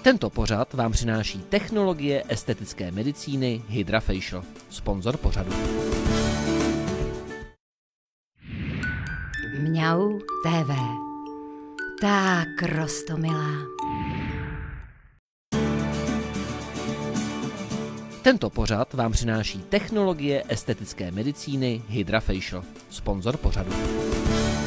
Tento pořad vám přináší technologie estetické medicíny HydraFacial, sponzor pořadu. Mňau TV. Tak roztomilá. Tento pořad vám přináší technologie estetické medicíny HydraFacial, sponzor pořadu.